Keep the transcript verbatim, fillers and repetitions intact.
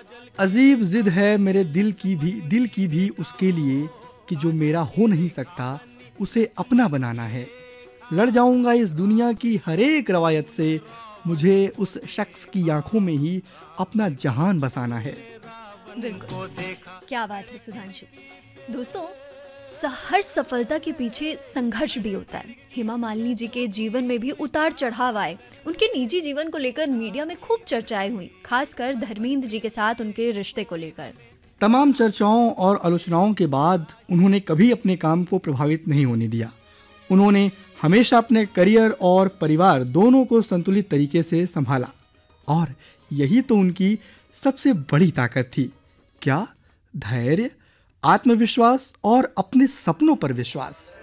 अजीब जिद है मेरे दिल की भी दिल की भी उसके लिए कि जो मेरा हो नहीं सकता उसे अपना बनाना है। लड़ जाऊंगा इस दुनिया की हर एक रवायत से, मुझे उस शख्स की आंखों में ही अपना जहान बसाना है। बिल्कुल, क्या बात है सुधांशु। दोस्तों, स- हर सफलता के पीछे संघर्ष भी होता है। हेमा मालिनी जी के जीवन में भी उतार चढ़ाव आए। उनके निजी जीवन को लेकर मीडिया में खूब चर्चाएं हुई, खासकर धर्मेंद्र जी के साथ उनके रिश्ते को लेकर। तमाम चर्चाओं और आलोचनाओं के बाद उन्होंने कभी अपने काम को प्रभावित नहीं होने दिया। उन्होंने हमेशा अपने करियर और परिवार दोनों को संतुलित तरीके से संभाला, और यही तो उनकी सबसे बड़ी ताकत थी। क्या धैर्य, आत्मविश्वास और अपने सपनों पर विश्वास।